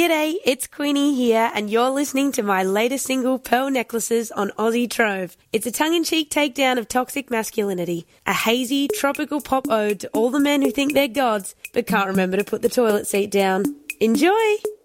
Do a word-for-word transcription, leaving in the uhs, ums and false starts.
G'day, it's Queenie here, and you're listening to my latest single, Pearl Necklaces, on Aussie Trove. It's a tongue-in-cheek takedown of toxic masculinity, a hazy, tropical pop ode to all the men who think they're gods but can't remember to put the toilet seat down. Enjoy!